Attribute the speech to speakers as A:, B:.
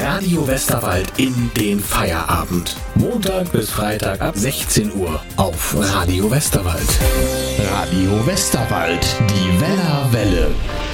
A: Radio Westerwald in den Feierabend. Montag bis Freitag ab 16 Uhr auf Radio Westerwald. Radio Westerwald, die Weller Welle.